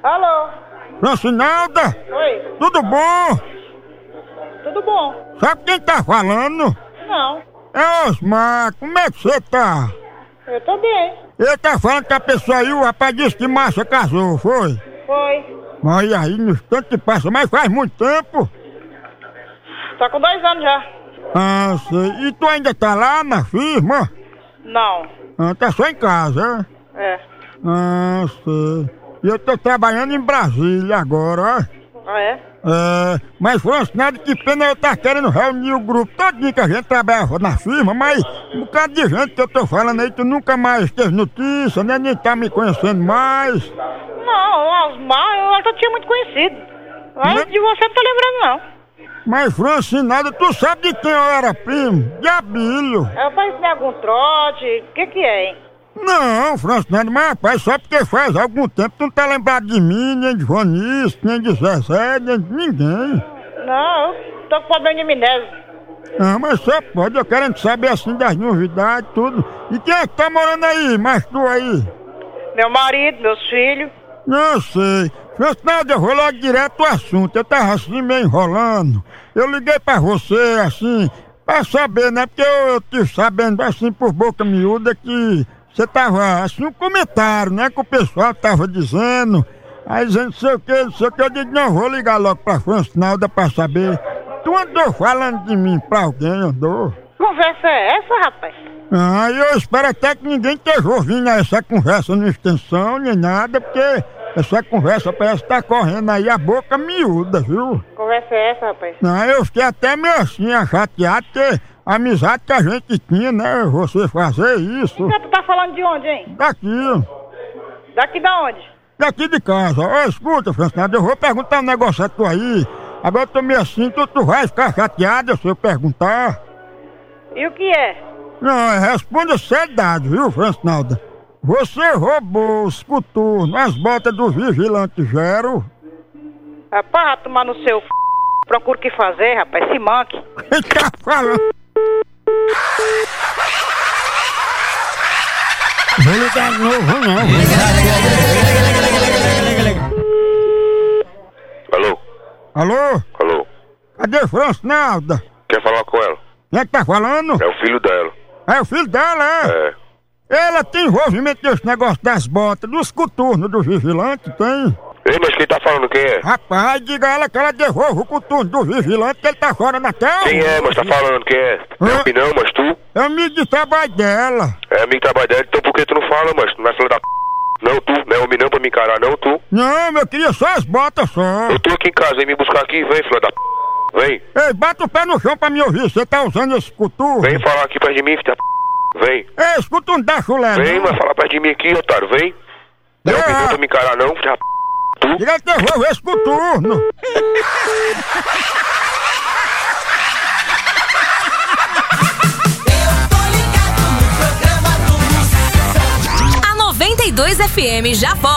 Alô? Francinalda? Oi? Tudo bom? Tudo bom? Sabe quem tá falando? Não. É Osmar, como é que você tá? Eu tô bem. Ele tá falando que a pessoa aí, o rapaz disse que Márcia casou, foi? Foi. Mas e aí, no instante que passa, mas faz muito tempo? Tá com 2 anos já. Ah, sei. E tu ainda tá lá na firma? Não. Ah, tá só em casa, é? É. Ah, sei. E eu tô trabalhando em Brasília agora, ó. Ah, é? É, mas Francinalda, que pena eu tá querendo reunir o grupo todinho que a gente trabalhava na firma, mas um bocado de gente que eu tô falando aí, tu nunca mais teve notícia, né? Nem tá me conhecendo mais. Não, Osmar, eu acho que eu tinha muito conhecido. Mas de você não tô lembrando, não. Mas Francinalda, tu sabe de quem eu era primo? De Abílio. Eu parecia algum trote. O que é, hein? Não, Francinalda, mas rapaz, só porque faz algum tempo tu não tá lembrado de mim, nem de Vanice, nem de Zezé, nem de ninguém. Não, eu tô com problema de amnésia. Ah, mas só pode, eu querendo saber assim das novidades, tudo. E quem é que tá morando aí, mais tu aí? Meu marido, meus filhos. Não sei. Francinalda, eu vou logo direto ao assunto. Eu tava assim meio enrolando. Eu liguei pra você, assim, pra saber, né? Porque eu tive sabendo, assim, por boca miúda que você tava, assim, um comentário, né? Que o pessoal tava dizendo. Aí dizendo não sei o que. Eu digo, não, vou ligar logo pra Francinalda pra saber. Tu andou falando de mim pra alguém, andou? Conversa é essa, rapaz? Ah, eu espero até que ninguém esteja ouvindo essa conversa no extensão, nem nada, porque essa conversa parece que tá correndo aí a boca miúda, viu? Conversa é essa, rapaz? Não, eu fiquei até meio assim, chateado, porque a amizade que a gente tinha, né? Você fazer isso. Você tá falando de onde, hein? Daqui. Daqui da onde? Daqui de casa. Ó, escuta, Francinalda, eu vou perguntar um negócio a tu aí. Agora eu tô meio assim, tu vai ficar chateada se eu perguntar? E o que é? Não, responda seriedade, viu, Francinalda? Você roubou os coturnos, as botas do vigilante Gero? Rapaz, vai tomar no seu procura o que fazer, rapaz, se manque. Quem tá falando? Vou ligar de novo, não. Alô? Alô? Alô? Cadê Francinalda? Quer falar com ela? Quem é que tá falando? É o filho dela. É o filho dela, é? É. Ela tem envolvimento nesse negócio das botas, dos coturnos do vigilante, tem? Ei, mas quem tá falando quem é? Rapaz, diga a ela que ela devolva o coturno do vigilante, que ele tá fora na tela. Quem é, mas tá falando quem é? É opinião, mas tu? É amigo de trabalho dela. É amigo de trabalho dela, então por que tu não fala, mas tu não é filho da p... Não, tu, não é homem não pra me encarar, não, tu. Não, eu queria só as botas só. Eu tô aqui em casa, vem me buscar aqui, vem, filho da p... Vem. Ei, bata o pé no chão pra me ouvir, você tá usando esse coturno? Vem falar aqui perto de mim, filho da p... Vem. Ei, esse coturno da chulé, Vem, não? mas fala perto de mim aqui, otário, vem. Não é homem não pra me encarar, não, filho da p... Tu. Diga que devolva esse coturno. A 92 FM já volta.